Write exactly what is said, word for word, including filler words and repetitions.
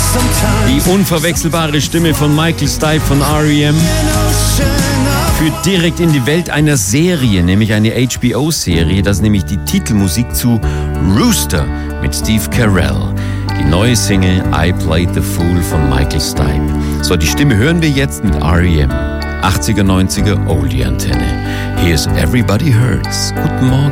Die unverwechselbare Stimme von Michael Stipe von R E M führt direkt in die Welt einer Serie, nämlich eine H B O-Serie. Das ist nämlich die Titelmusik zu Rooster mit Steve Carell. Die neue Single I Played the Fool von Michael Stipe. So, die Stimme hören wir jetzt mit R E M. achtziger, neunziger Oldie-Antenne. Here's Everybody Hurts. Guten Morgen.